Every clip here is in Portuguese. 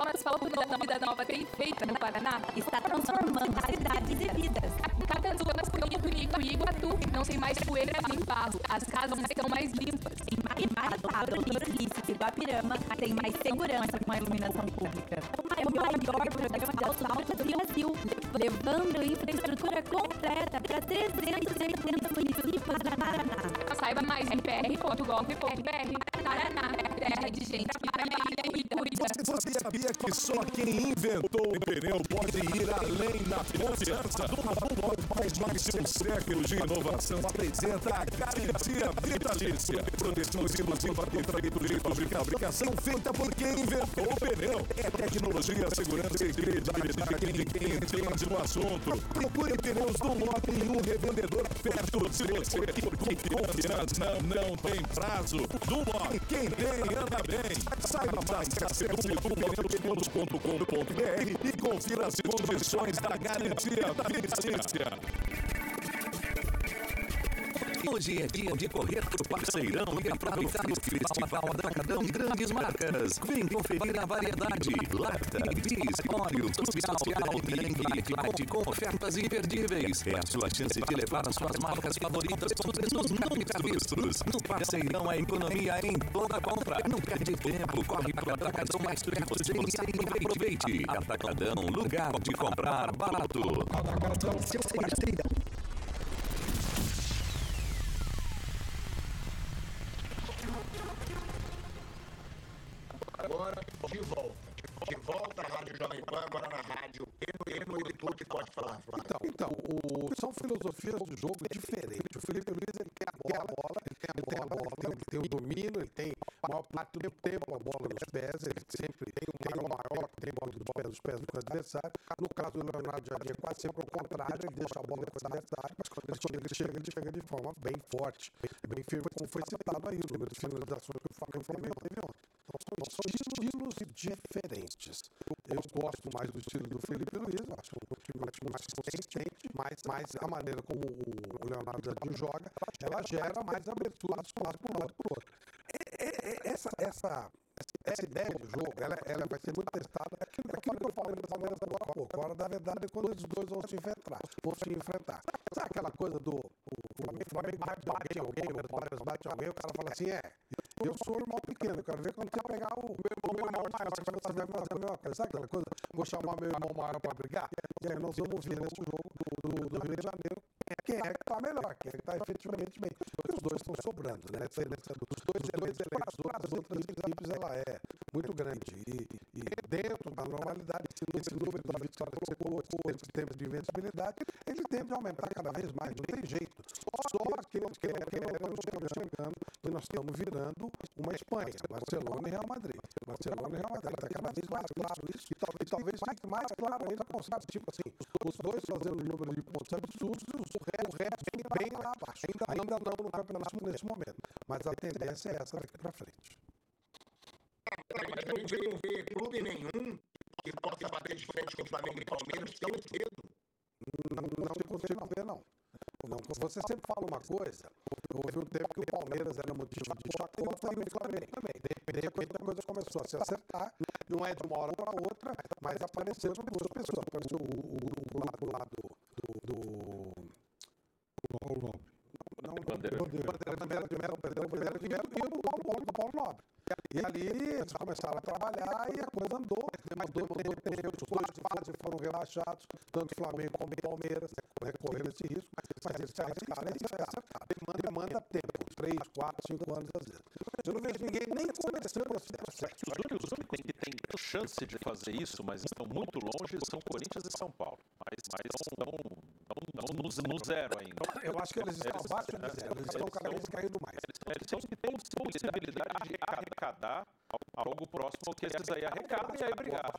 Thomas fala que a vida nova tem feita no Paraná. Está transformando cidades e vidas. Cada zona foi Ituico e Iguatu não tem mais poeira nem barro. As casas estão mais limpas. Tem mais razoável Recife, Guapirama tem mais segurança com a iluminação pública. É o maior programa de asfalto do Brasil, levando infraestrutura completa para 380 municípios do Paraná. Saiba mais em pr.gov.br. Paraná, terra de gente que trabalha e cuida. Você sabia que só quem inventou o pneu pode ir além na confiança? Mais de um século de inovação apresenta a garantia vitalícia. Proteção exclusiva contra defeitos de fabricação feita por quem inventou o pneu. É tecnologia, segurança e credibilidade de quem entende do assunto. Procure pneus Dunlop em um revendedor perto de você. Porque confiança não tem prazo. Dunlop, quem tem anda bem. Saiba mais acesse.dunlop.com.br e confira as condições da garantia vitalícia. Hoje é dia de correr pro Parceirão e aproveitar o Festival Atacadão de Grandes Marcas. Vem conferir a variedade. Lacta, Diz, Óleo, Social, Light com ofertas imperdíveis. É a sua chance de levar as suas marcas favoritas por preços nunca vistos. No Parceirão, a economia em toda compra. Não perde tempo, corre pro Atacadão mais perto de você e aproveite. Atacadão, lugar de comprar barato. Atacadão, seu parceirão. Agora, de volta à Rádio Jovem Pan, agora na rádio e no YouTube, pode falar. Então, são filosofias do jogo diferentes. O Felipe Luiz, ele tem a bola, ele tem o domínio, ele tem a maior parte do tempo a bola nos pés, ele sempre tem o maior tempo dos pés do adversário. No caso do Leonardo Jardim, é quase sempre o contrário, ele deixa a bola com o adversário, mas quando ele chega de forma bem forte, bem firme, como foi citado aí, o número de finalizações que o Flamengo teve ontem. Então, são estilos diferentes. Eu gosto mais do estilo do Felipe Luiz, acho um time mais consistente, mas a maneira como o Leonardo Jardim joga, ela gera mais abertura de um lado para o outro. Essa ideia de jogo, ela vai ser muito testada. Aquilo que eu falei do Palmeiras agora há pouco. A hora da verdade é quando os dois vão se enfrentar. Sabe aquela coisa do Flamengo bate alguém, o Palmeiras bate alguém, o cara fala assim, eu sou o irmão pequeno, eu quero ver quando você pegar o meu irmão maior, você vai fazer a mesma coisa. Sabe aquela coisa? Vou chamar meu irmão maior para brigar? E aí nós vamos ver nesse jogo do Rio de Janeiro quem é que está melhor, quem é que está efetivamente bem. Porque os dois estão sobrando, né? Os dois elencos das outras equipes, ela é muito grande. E dentro da normalidade, esse número de vitórias que você colocou, esse tempo de invencibilidade, ele tende a aumentar cada vez mais, não tem jeito. Só que nós estamos chegando e nós estamos virando uma Espanha, Barcelona e Real Madrid. Está cada vez mais claro isso, e talvez fique mais claro ainda com os tipo assim, os dois fazendo um número de pontos absurdos, o resto bem lá abaixo. Ainda não no campeonato nesse momento, mas a tendência é essa daqui para frente. Mas a gente não vê clube nenhum que possa bater de frente com o Flamengo e Palmeiras tão cedo. Não consigo ver, não. Você sempre fala uma coisa, houve um tempo que o Palmeiras era motivo de chacota e o Flamengo também. De repente a coisa começou a se acertar, não é de uma hora para outra, mas apareceram duas pessoas. Apareceu o grupo lá do Paulo Nobre. Não, o Bandeira de Melo e o Paulo Nobre. E ali eles começaram a trabalhar e a coisa andou. Os quatro fases foram rebaixados, tanto Flamengo como Palmeiras, correram esse risco, mas eles se arriscaram e se acertaram. Demanda tempo, 3, 4, 5 anos às vezes. Eu não vejo ninguém nem começando esse processo. Os únicos que têm chance de fazer isso, mas estão muito longe, são Corinthians e São Paulo. Mas estão no zero ainda. Eu acho que eles estão abaixo de zero, eles estão cada vez caindo mais. Eles têm que ter possibilidade de arrecadar algo próximo ao que esses aí arrecadam e aí brigar.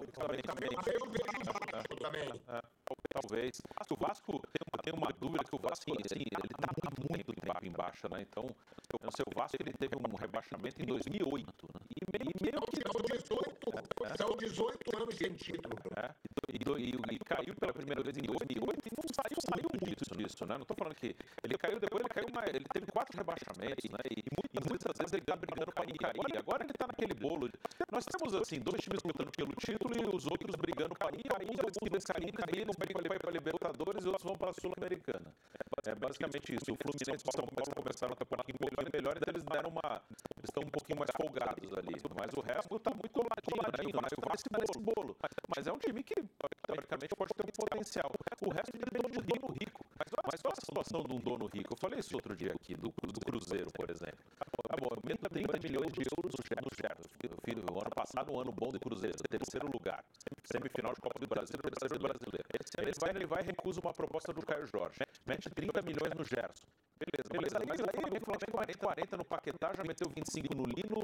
Talvez. O Vasco tem uma dúvida que o Vasco, assim, ele está muito tempo em baixa, né? Então, o seu Vasco ele teve um rebaixamento em 2008, né? E meio que são 18 anos sem título. E caiu pela primeira vez em 2008 e não saiu muito disso, né? Não estou falando que ele caiu depois, ele teve 4 rebaixamentos, né? E muitas vezes ele está brigando para não cair. Agora ele está naquele bolo. Nós temos, assim, 2 times lutando pelo título e os outros brigando para ir. Alguns vão cair, não brigam para Libertadores e outros vão para a Sul-Americana. É basicamente isso. O Fluminense e o São Paulo começaram a temporada um pouquinho melhor, então eles estão um pouquinho mais folgados ali. Mas o resto está muito coladinho, né? Vai esse bolo. Mas é um time que, teoricamente, pode ter um potencial. O resto depende de dono rico. Mas olha a situação de um dono rico. Eu falei isso outro dia aqui, do Cruzeiro, por exemplo. Eu meto 30 milhões de euros no Gerson. O ano passado, um ano bom do Cruzeiro, terceiro lugar. Semifinal de Copa do Brasil, terceiro brasileiro. Ele vai e recusa uma proposta do Caio Jorge. Mete 30 milhões no Gerson. Beleza. Mas aí o Flamengo 40 no Paquetá, já meteu 25 no Lino,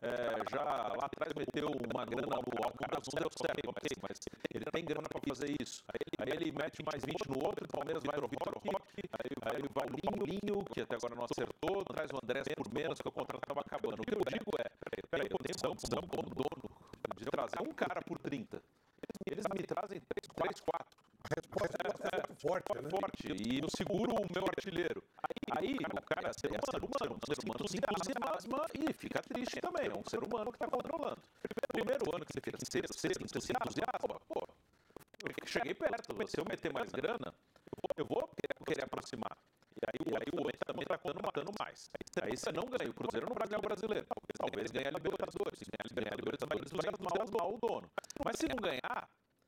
já lá atrás meteu uma grana no Alcaraz, não deu certo, mas ele tem grana para fazer isso. Aí ele mete mais 20 no outro, o Palmeiras vai no Rock, aí vai o Linho, que até agora não acertou, traz o Andrés por menos, que o contrato estava acabando. O que eu digo é, peraí, eu tenho como dono de trazer um cara por 30. Eles me trazem 3, 4. A resposta é forte, né? E eu seguro o meu artilheiro. Aí o cara é um ser humano se entusiasma e fica triste também. É um ser humano que está controlando. Primeiro ano que você fica sexto, se entusiasma, pô, eu cheguei perto. Se eu meter mais grana, eu vou querer aproximar. E aí o outro também está matando mais. Aí você não ganha. O Cruzeiro não vai ganhar o Brasileiro. Talvez ganhar a Libertadores. Se ganhar a Libertadores, vai mal o dono. Mas se não ganhar,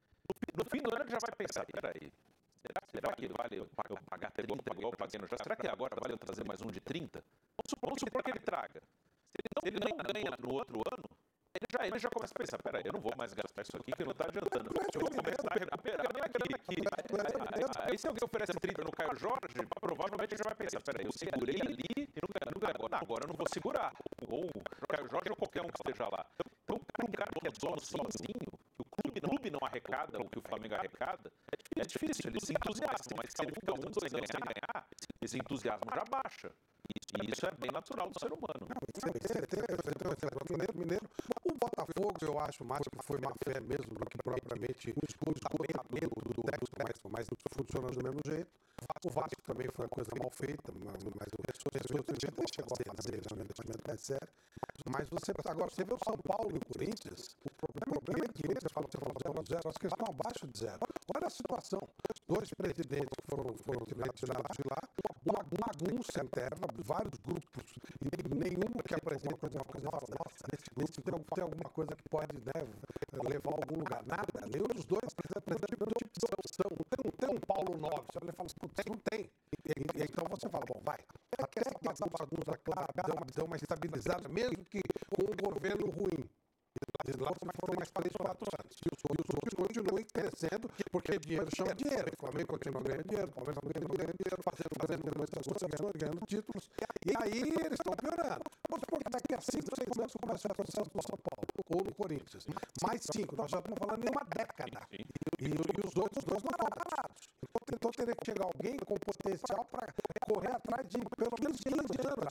no fim do ano ele já vai pensar, peraí, será que vale eu pagar 30 igual eu paguei no já? Será que agora vale eu trazer mais um de 30? Vamos supor que ele traga. Se ele não ganha no outro ano, ele já começa a pensar, peraí, eu não vou mais gastar isso aqui que não está adiantando. Eu vou começar a recuperar minha grana aqui. Aí se alguém oferece 30 no Caio Jorge, provavelmente ele já vai pensar, peraí, eu segurei ali e não ganhei. Agora eu não vou segurar. Ou o Caio Jorge ou qualquer um que esteja lá. Então, para um cara que é dono sozinho, o clube não arrecada o que o Flamengo arrecada, é difícil, ele se entusiasma, mas se ele fica 1, 2 anos sem ganhar, esse entusiasmo já baixa. E isso é bem natural do ser humano. Mineiro. O Botafogo, eu acho mais que foi má fé mesmo do que propriamente o esgotamento do técnico, mas funciona do mesmo jeito. O Vasco também foi uma coisa mal feita, mas o pessoas chegou a fazer investimento mais sério. Mas agora você vê o São Paulo e o Corinthians, o problema é que eles falam 0-0, acho que eles estão abaixo de 0. Olha a situação. 2 presidentes que foram tirados de lá, uma bagunça interna, vários grupos, e nenhum que apresenta alguma coisa, nossa, tem alguma coisa que pode, né, levar a algum lugar. Nada, nenhum dos dois apresentam tipo de opção. Não tem um Paulo Nobre, você fala assim, putz, não tem. Então você fala, bom, vai. Até que essa bagunça, claro, deu uma estabilizada, mesmo que com um governo ruim. E lá foram mais 3, 4 anos. E os outros continuam crescendo, porque dinheiro chama dinheiro. O Flamengo continua ganhando dinheiro, o Palmeiras continua ganhando dinheiro, fazendo ganhando títulos. E aí eles estão piorando. Vamos supor que daqui a 5, 6 anos começa a processo do São Paulo ou no Corinthians. Mais 5, nós já estamos falando em uma década. E os outros dois não estão parados. Então teria que chegar alguém com potencial para correr atrás de pelo menos 15 anos.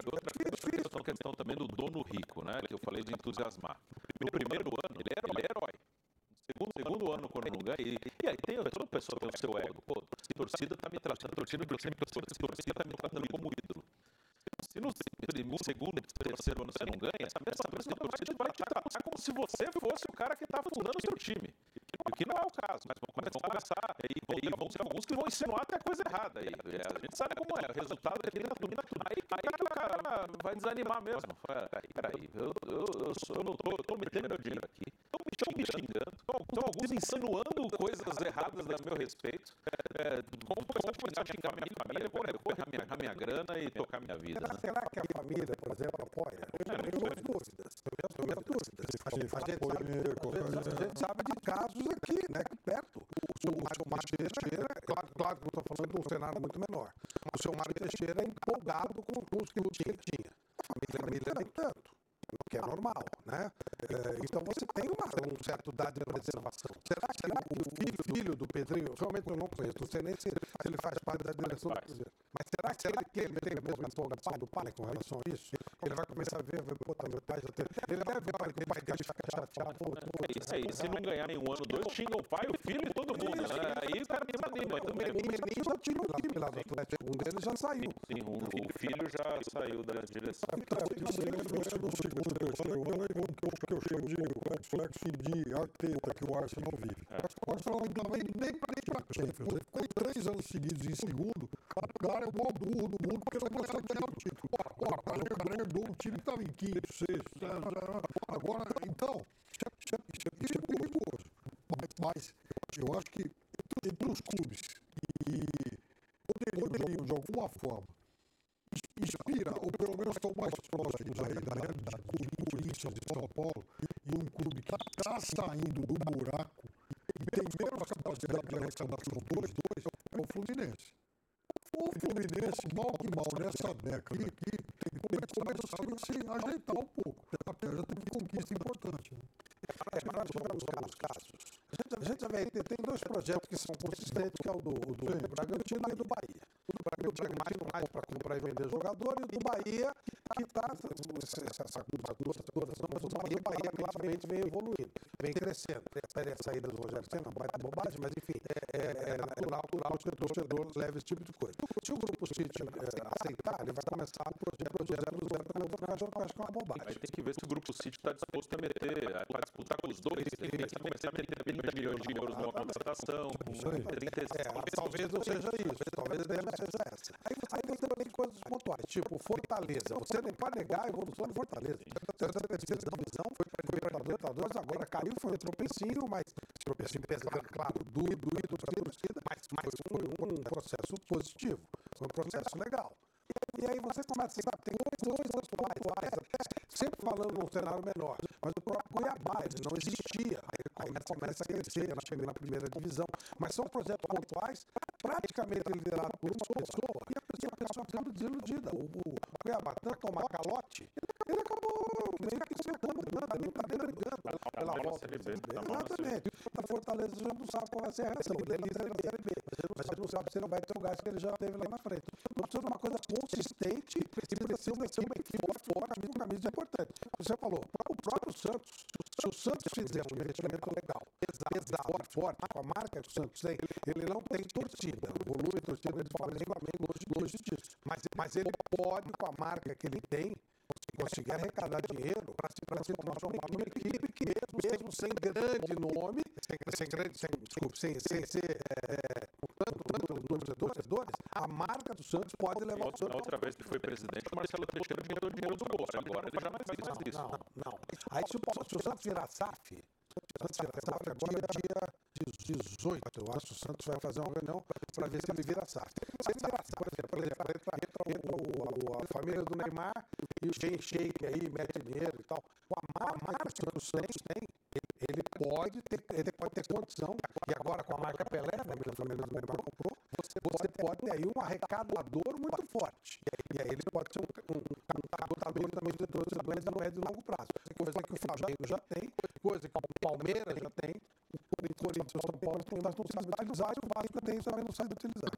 Outra questão também do dono rico, né? Que eu falei de entusiasmar. No primeiro ano, ele era herói. No segundo ano, quando não ganha, e aí tem toda pessoa tem o seu ego. Pô, a torcida está me tratando, a torcida está me tratando como ídolo. Se no segundo, terceiro ano você não ganha, essa mesma torcida vai te tratar como se você fosse o cara que está fundando o seu time. O que não é o caso, mas vão começar, e vão ser alguns que vão insinuar até coisa errada. A gente sabe como é, o resultado é que aí o cara vai desanimar mesmo. Peraí, eu não estou metendo meu dinheiro aqui, estão me xingando, estão alguns insinuando coisas erradas a meu respeito, como pode começar a xingar a minha família, eu vou correr a minha grana e tocar minha vida. Né? Será que a família, por exemplo, apoia? Eu tenho dúvidas. A gente sabe de casos aqui, né, perto. O Mário Teixeira, claro que eu estou falando de um cenário muito menor. O seu Mário Teixeira é empolgado com os que ele tinha. A família nem tanto, o que é normal, né? Então você tem um certo dado de preservação. Será que o filho do Pedrinho, realmente eu não conheço, não sei nem se ele faz parte da direção do Cruzeiro, Mas será que ele tem a mesma empolgação do pai com relação a isso? Ele vai começar a ver, pô, meu pai já teve. Ele deve ver que o pai dele fica chateado. É isso aí, se não ganhar nenhum ano, dois, xinga o pai, o filho e todo mundo. Aí o cara tem uma língua também. O menino já tirou o time lá do Atlético, um deles já saiu. Sim, o filho já saiu da direção. Isso aí é do segundo, terceiro ano, aí que eu chego de reflexo de Arteta, que o Arsenal vive. O Arsenal ainda vai nem pra Champions. Ele ficou 3 anos seguidos em segundo. O cara é o maior burro do mundo porque não consegue ganhar o título. O time estava em quinto, sexto. Agora, então, isso é perigoso. Mas eu acho que entre os clubes que poderiam, de alguma forma, inspira, ou pelo menos estão mais próximos aí da realidade, o Corinthians de São Paulo, e um clube que está saindo do buraco e tem menos capacidade de arrecadar os dois, é o Fluminense. O Fluminense, mal que mal, nessa década aqui, começa a se ajeitar um pouco, apesar de ter conquista importante. Mas vamos buscar os casos. A gente tem 2 projetos que são consistentes, que é o do Bragantino e do Bahia. O do Bragantino mais para comprar e vender jogador, e o do Bahia, que está, essa todas, mas o Bahia claramente vem evoluindo, vem crescendo. Espere a saída do Rogério Ceni, não vai ter bobagem, mas enfim, é natural que o torcedor leve esse tipo de coisa. Se o Grupo City aceitar, ele vai começar o projeto do zero para o jogo, que eu acho que é uma bobagem. Aí tem que ver se o Grupo City está disposto a meter, para disputar com os dois, tem que começar a meter 30 milhões de euros numa contratação, com 35. Talvez não seja isso, talvez não seja essa. Aí você tem coisas pontuais, tipo Fortaleza. Você não pode negar a evolução do Fortaleza. A terceira divisão foi para a Libertadores, agora caiu, foi um tropecinho, mas tropecinho pesado, claro, doído, mas foi um processo positivo, foi um processo legal. E aí você começa a ter dois atuais, sempre falando num cenário menor, mas o próprio Cuiabá, ele não existia, aí começa a crescer na primeira divisão, mas são projetos pontuais, praticamente liderados por uma pessoa, e a pessoa ficando desiludida. O Cuiabá, tanto tomar calote, ele acabou meio que sentando, ele não está brigando pela volta. Exatamente. A Fortaleza já não sabe qual vai ser a reação, ele é líder da Série B, mas ele não sabe se ele vai ter o gás que ele já teve lá na frente. Não precisa de uma coisa consistente e precisa de ser uma equipe forte, com camisa importante. Você falou, o próprio Santos, se o Santos fizer um investimento legal, pesado, forte, com a marca que o Santos tem, ele não tem torcida. O volume de torcida de Flamengo longe disso. Mas ele pode, com a marca que ele tem, conseguir arrecadar dinheiro para se transformar numa equipe que mesmo sem grande nome, sem ser tanto número de torcedores, a marca do Santos pode levar o Santos. Na outra vez que foi presidente, o Marcelo Teixeira botou dinheiro do bolso. Agora ele já não faz mais isso. Não. Aí se o Santos virar SAF, agora é dia 18, eu acho que o Santos vai fazer uma reunião para ver se ele vira SAF. Se ele virar SAF, por exemplo, entra a família do Neymar e o Sheik aí mete dinheiro e tal. A marca que o Santos tem, ele pode ter condição, e agora com a marca Pelé, a família do Neymar comprou, você pode ter aí um arrecadador muito forte. E aí ele pode ser um captador também de torcedores a médio e longo prazo. Coisa que o Flamengo já tem, coisa que o Palmeiras já tem, o Corinthians e o São Paulo tem, mas não sabe utilizar, e o Vasco tem também não sabe utilizar.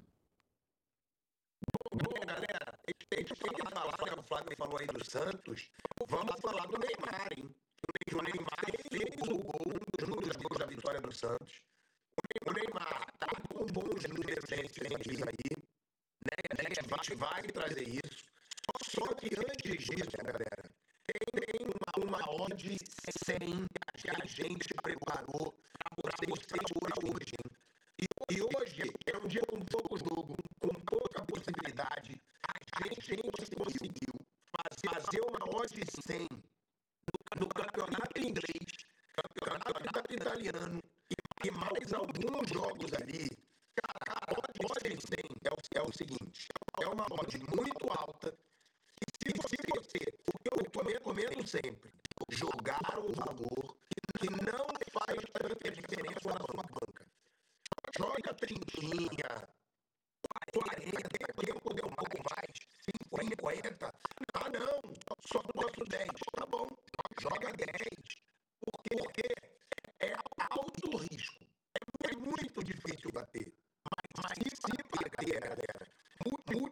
Bom, galera, a gente tem que falar, né? O Flávio falou aí do Santos, vamos falar do Neymar, hein? O Neymar fez o gol, um dos gols da vitória do Santos. O Neymar tá com bons números recentes aí, né? A gente vai trazer isso. Só que antes disso, galera, tem uma odd 100 que a gente preparou para vocês hoje, hein? E hoje é um dia com pouco jogo, com pouca possibilidade. A gente conseguiu fazer uma odd 100 no campeonato inglês, campeonato italiano e mais alguns jogos ali. Cara, a odd 100 é o seguinte, é uma odd muito alta. E se você, o que eu recomendo sempre, jogar um valor que não faz tanta diferença na sua banca. Joga 30, 40, tempo deu um pouco mais, 50. Ah, não, só posso 10. Tá bom, joga 10. Porque é alto risco. É muito difícil bater. Mas se bater, galera,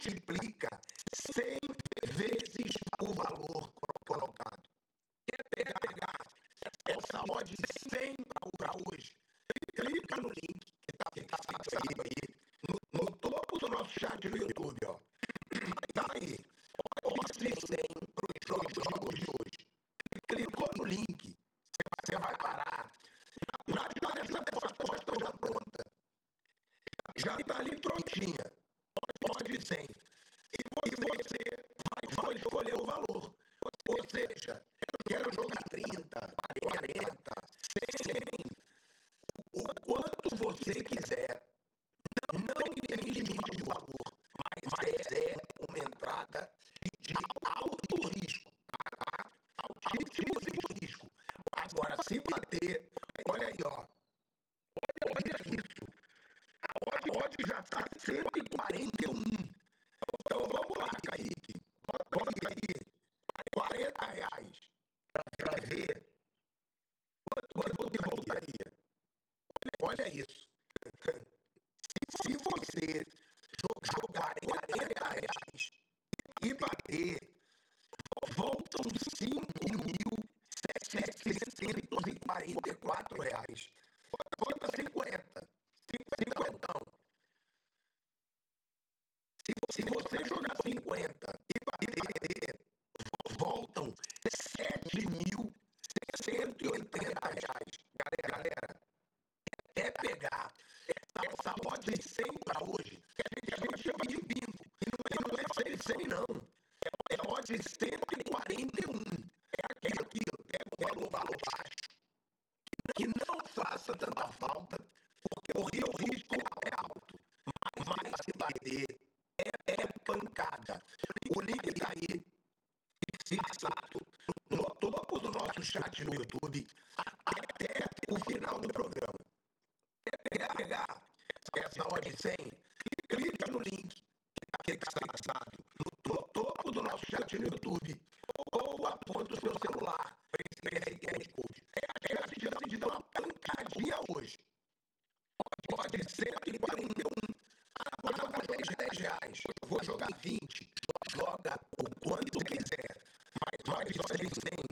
essa odd 100 para hoje. Clica no link que tá fixado aí, no topo do nosso chat no YouTube, ó. Tá aí. Odd 100 para os jogos de hoje. Clicou no link, você vai parar. Essa aposta já pronta. Já está ali prontinha. Odd 100. E você vai escolher o valor. Ou seja, eu quero jogar 30, 40, 100. O quanto você quiser. Não tem limite de valor, mas é uma entrada de alto risco. Altíssimo risco. Agora, se bater, olha aí, ó. Olha isso. A odd já está 141. Então vamos lá, Kaique. Bota aí R$40 para ver quanto que voltaria. Olha isso. Se você jogar R$40 e bater, voltam R$5.744. Bota 50. 50. Se você jogar 50 e bater, voltam R$7.180. Galera, é pegar essa odd 100 para hoje, que a gente chama de bingo. E não é 100, não. É odd 141. É aquilo, pega o valor baixo, que não faça tanta falta, porque o risco é alto. Mas se bater, é pancada. O link está aí, fixado no topo do nosso chat no YouTube, até o final do programa. Pegar essa odd 100, clica no link que está fixado no topo do nosso chat no YouTube, ou aponta o seu celular para esse QR Code. É a chance de dar uma pancadinha hoje. Pode 141. Agora vou jogar R$10. Eu vou jogar 20. Joga o quanto quiser. Mas pode ser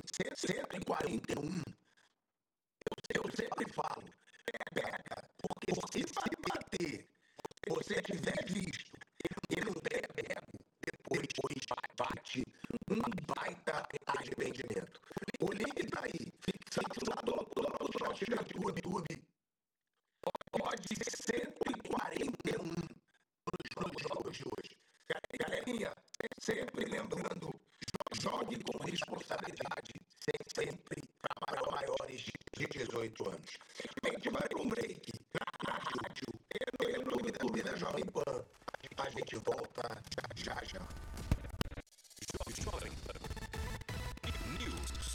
141. Eu sempre falo, pega, porque se bater, você tiver visto e não der pego, depois bate um baita arrependimento. O link está aí, fixado lá do nosso YouTube. Pode 141 para os jogos de hoje. Galerinha, sempre lembrando, jogue com responsabilidade, sempre para maiores de 18 anos. A gente vai para um break na rádio, pelo YouTube da Jovem Pan. A gente volta já. Jovem Pan News.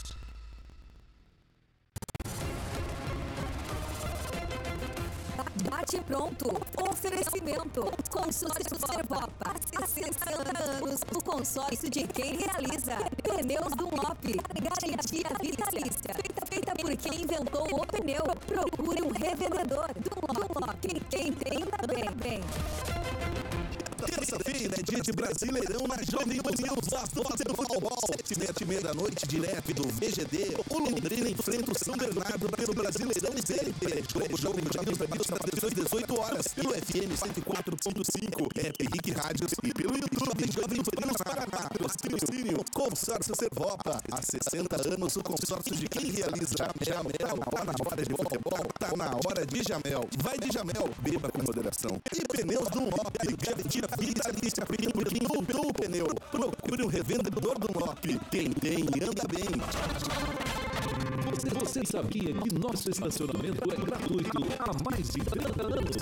Bate pronto. Oferecimento. Consórcio Servopa. Há 60 anos. O consórcio de quem realiza. Pneus Dunlop. Garantia vitalícia. Feita por quem inventou o pneu. Procure um revendedor. Dunlop. Quem entenda bem. Terça-feira é dia de Brasileirão na Jovem Pan News. Após o futebol, 7h30 da noite, direto do VGD. O Londrina enfrenta o São Bernardo pelo Brasileirão Série B. Jogo em Jovem Pan News às 18 horas. Pelo FM 104.5, app Rick Rádios e pelo YouTube Jovem Pan News Paraná. Patrocínio Consórcio Servopa. Há 60 anos, o consórcio de quem realiza. Jamel. Tá na hora de futebol, tá na hora de Jamel. Vai de Jamel, beba com moderação. E Pneus Dunlop, garantia vitalícia por quem voltou o pneu. Procure um revendedor Dunlop. Quem tem, anda bem. Você sabia que nosso estacionamento é gratuito há mais de 30 anos?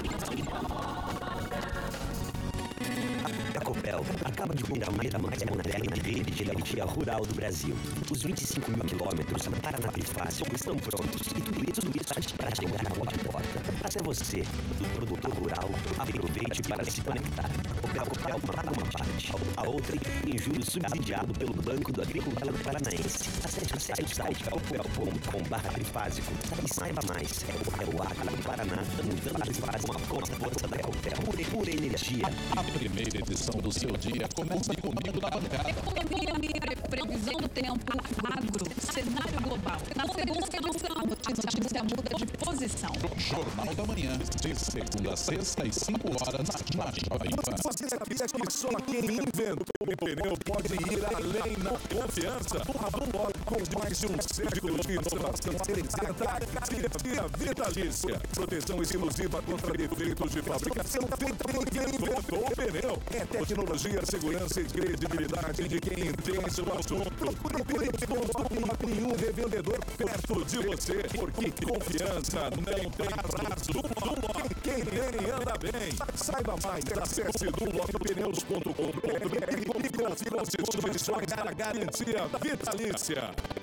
A Copel acaba de comprar mais a mais moderna rede de energia rural do Brasil. Os 25 mil quilômetros do Paraná Trifácil estão prontos e tudo isso para chegar na sua porta. Até você, do produtor rural, aproveite para se conectar. Copel paga uma parte, a outra em juros subsidiado pelo Banco do Agricultor Paranaense. Acesse o site copel.com/trifásico e saiba mais. Copel Agro do Paraná, mudando a trifásico com a força da Copel. Pura energia. A primeira edição do seu dia começa comigo na bancada. Economia, previsão do tempo, agro, cenário global. Na segunda edição, notícia muda de posição. Jornal da Manhã, de segunda a sexta, às 5 horas, na Jovem Pan. Você sabia que só quem inventou o pneu pode ir além na confiança? Com mais de um século de inovação, apresenta a garantia vitalícia. Proteção exclusiva contra defeitos de fabricação feita por quem inventou o pneu. É tecnologia, segurança e credibilidade de quem entende o assunto. Procure por nenhum revendedor perto de você, porque confiança não tem prazo. Quem tem anda bem. Saiba mais, acesse dunloppneus.com.br e confira as substituições da garantia vitalícia.